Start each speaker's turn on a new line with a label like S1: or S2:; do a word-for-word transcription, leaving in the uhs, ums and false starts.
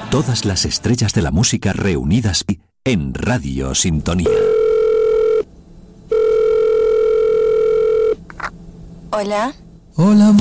S1: Todas las estrellas de la música reunidas en Radio Sintonía.
S2: Hola.
S3: Hola.